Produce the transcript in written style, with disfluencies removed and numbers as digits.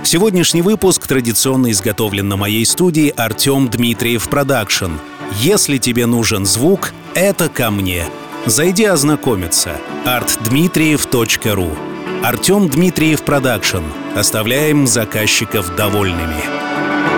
Сегодняшний выпуск традиционно изготовлен на моей студии Артем Дмитриев Продакшн. Если тебе нужен звук, это ко мне. Зайди ознакомиться. artdmitriev.ru. Артем Дмитриев Продакшн. Оставляем заказчиков довольными.